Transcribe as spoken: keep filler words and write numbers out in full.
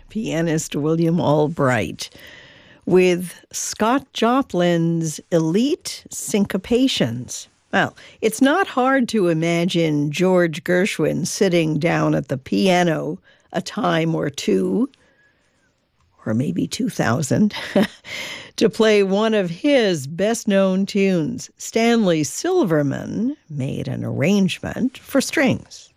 pianist William Albright with Scott Joplin's Elite Syncopations. Well, it's not hard to imagine George Gershwin sitting down at the piano a time or two, or maybe two thousand, to play one of his best-known tunes. Stanley Silverman made an arrangement for strings.